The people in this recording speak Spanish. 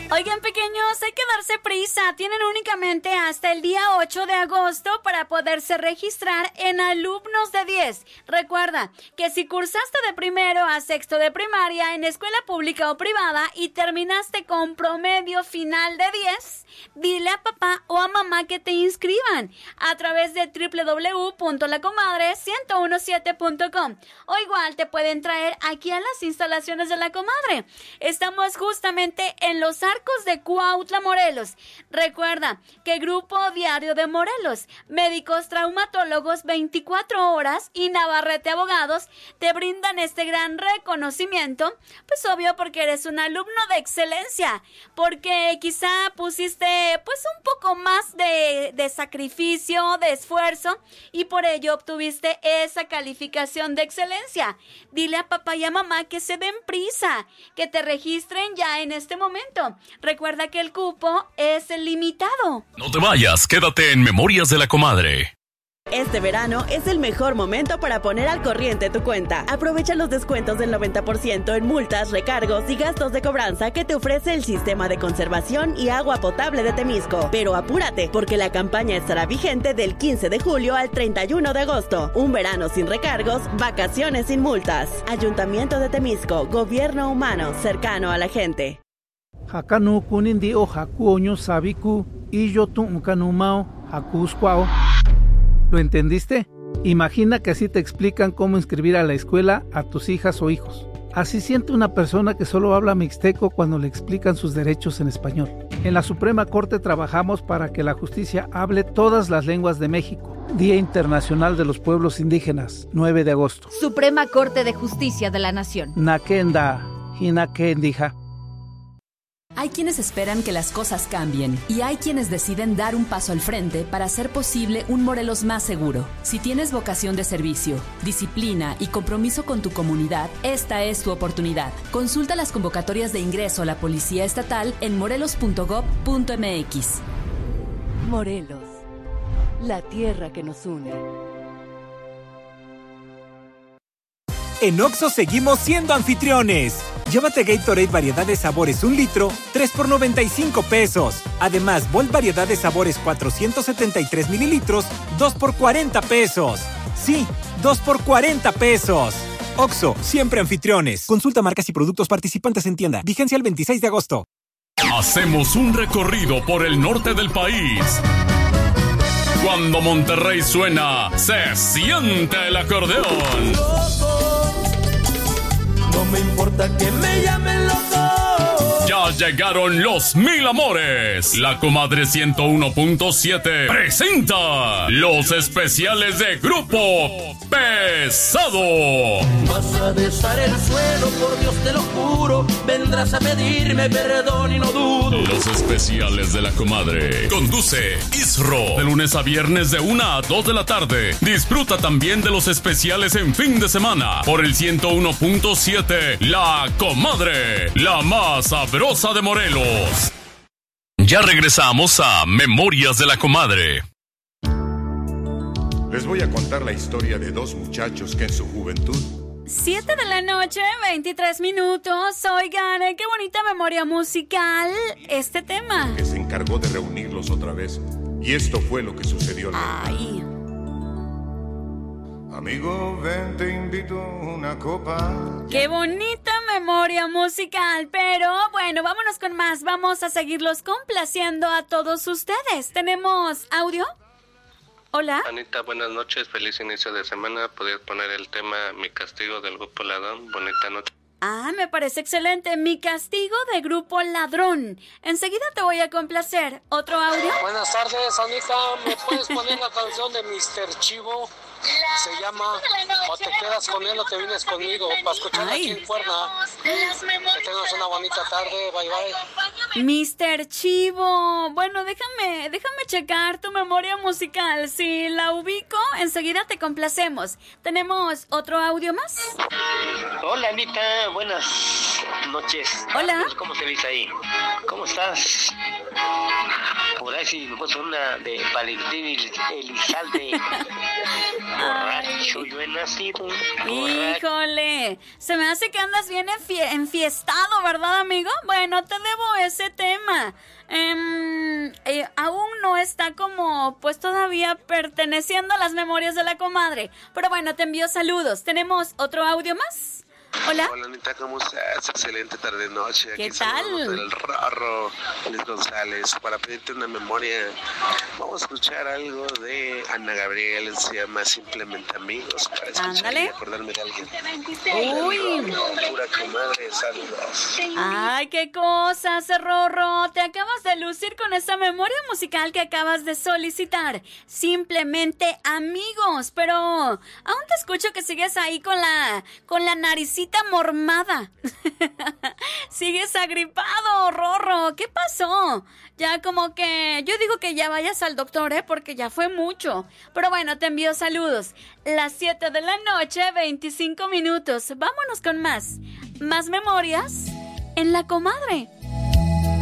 Oigan, pequeños, hay que darse prisa. Tienen únicamente hasta el día 8 de agosto para poderse registrar en Alumnos de 10. Recuerda que si cursaste de primero a sexto de primaria en escuela pública o privada y terminaste con promedio final de 10, dile a papá o a mamá que te inscriban a través de www.lacomadre1017.com, o igual te pueden traer aquí a las instalaciones de La Comadre. Estamos justamente en los Arcos de Cuautla, Morelos. Recuerda que Grupo Diario de Morelos, médicos traumatólogos 24 horas y Navarrete Abogados te brindan este gran reconocimiento, pues obvio porque eres un alumno de excelencia, porque quizá pusiste pues un poco más de sacrificio, de esfuerzo, y por ello obtuviste esa calificación de excelencia. Dile a papá y a mamá que se den prisa, que te registren ya en este momento. Recuerda que el cupo es limitado. No te vayas, quédate en Memorias de la Comadre. Este verano es el mejor momento para poner al corriente tu cuenta. Aprovecha los descuentos del 90% en multas, recargos y gastos de cobranza que te ofrece el Sistema de Conservación y Agua Potable de Temisco. Pero apúrate, porque la campaña estará vigente del 15 de julio al 31 de agosto. Un verano sin recargos, vacaciones sin multas. Ayuntamiento de Temisco, gobierno humano cercano a la gente. Hakanu kunindi o haku oño sabiku y yo tu ukanumao hakuskwao. ¿Lo entendiste? Imagina que así te explican cómo inscribir a la escuela a tus hijas o hijos. Así siente una persona que solo habla mixteco cuando le explican sus derechos en español. En la Suprema Corte trabajamos para que la justicia hable todas las lenguas de México. Día Internacional de los Pueblos Indígenas, 9 de agosto. Suprema Corte de Justicia de la Nación. Nakenda, hinakendija. Hay quienes esperan que las cosas cambien y hay quienes deciden dar un paso al frente para hacer posible un Morelos más seguro. Si tienes vocación de servicio, disciplina y compromiso con tu comunidad, esta es tu oportunidad. Consulta las convocatorias de ingreso a la Policía Estatal en morelos.gov.mx. Morelos, la tierra que nos une. En Oxxo seguimos siendo anfitriones. Llévate Gatorade variedad de sabores 1 litro, 3 por 95 pesos. Además, Volt variedad de sabores 473 mililitros, 2 por 40 pesos. Sí, 2 por 40 pesos. Oxxo, siempre anfitriones. Consulta marcas y productos participantes en tienda. Vigencia el 26 de agosto. Hacemos un recorrido por el norte del país. Cuando Monterrey suena, se siente el acordeón. No me importa que me llamen loco. Ya llegaron los Mil Amores. La Comadre 101.7 presenta los especiales de Grupo Pesado. Vas a besar el suelo, por Dios te lo juro. Vendrás a pedirme perdón y no dudo. Los especiales de La Comadre. Conduce Isro. De lunes a viernes de 1 a 2 de la tarde. Disfruta también de los especiales en fin de semana. Por el 101.7 La Comadre. La más sabrosa de Morelos. Ya regresamos a Memorias de la Comadre. Les voy a contar la historia de dos muchachos que en su juventud... 7 de la noche, 23 minutos. Oigan, qué bonita memoria musical este tema. Que se encargó de reunirlos otra vez. Y esto fue lo que sucedió. Ay. Amigo, ven, te invito una copa. Qué bonita memoria musical. Pero bueno, vámonos con más. Vamos a seguirlos complaciendo a todos ustedes. ¿Tenemos audio? Hola. Anita, buenas noches, feliz inicio de semana. ¿Podrías poner el tema Mi Castigo del Grupo Ladrón? Bonita noche. Ah, me parece excelente. Mi Castigo de Grupo Ladrón. Enseguida te voy a complacer. ¿Otro audio? Buenas tardes, Anita. ¿Me puedes poner la canción de Mr. Chivo? Se llama O te quedas con él o te vienes conmigo, para escucharla aquí en Cuerna. Que tengas una bonita tarde, bye bye. Mr. Chivo, bueno, déjame checar tu memoria musical. Si la ubico, enseguida te complacemos. ¿Tenemos otro audio más? Hola, Anita, buenas noches. Hola. ¿Cómo te ves ahí? ¿Cómo estás? Por ahí si me puedes una de Valentín Elizalde. Borracho yo he nacido. Híjole, se me hace que andas bien enfiestado, ¿verdad, amigo? Bueno, te debo ese tema. Aún no está como, pues todavía perteneciendo a las memorias de la comadre. Pero bueno, te envío saludos. ¿Tenemos otro audio más? Hola. Hola, Anita, ¿cómo estás? Excelente tarde-noche. ¿Qué Aquí tal? del Rorro, Luis González. Para pedirte una memoria, vamos a escuchar algo de Ana Gabriel. Se llama Simplemente Amigos. Para escuchar y acordarme de alguien. Uy. Pura comadre, saludos. Ay, qué cosas, Rorro. Te acabas de lucir con esta memoria musical que acabas de solicitar. Simplemente Amigos. Pero aún te escucho que sigues ahí con la naricita mormada. Sigues agripado, Rorro. ¿Qué pasó? Ya como que yo digo que ya vayas al doctor, porque ya fue mucho. Pero bueno, te envío saludos. Las 7 de la noche, 25 minutos. Vámonos con más memorias en La Comadre.